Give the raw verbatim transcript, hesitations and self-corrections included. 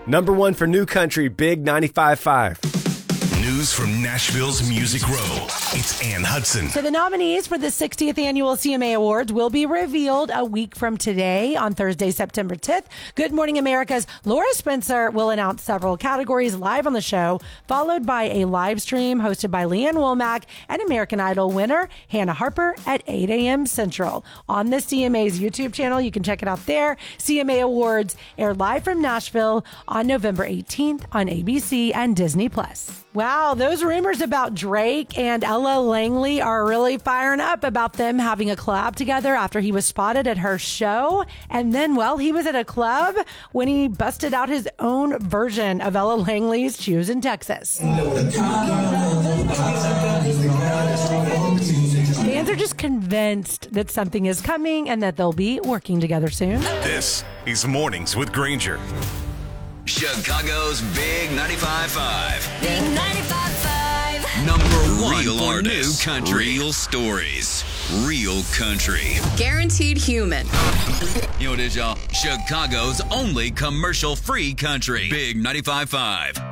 Number one for new country, Big ninety-five point five. News from Nashville's Music Row. It's Ann Hudson. So the nominees for the sixtieth Annual C M A Awards will be revealed a week from today on Thursday, September tenth. Good Morning America's Laura Spencer will announce several categories live on the show, followed by a live stream hosted by Leanne Womack and American Idol winner Hannah Harper at eight a.m. Central. On the C M A's YouTube channel, you can check it out there. C M A Awards air live from Nashville on November eighteenth on A B C and Disney Plus. Wow, those rumors about Drake and Ella Langley are really firing up about them having a collab together after he was spotted at her show. And then, well, he was at a club when he busted out his own version of Ella Langley's Shoes in Texas. Fans are just convinced that something is coming and that they'll be working together soon. This is Mornings with Granger. Chicago's Big ninety-five point five. Big ninety-five point five. Number one Real for artists, new country. real stories, real country. Guaranteed human. You know what it is, y'all? Chicago's only commercial-free country. Big ninety-five point five.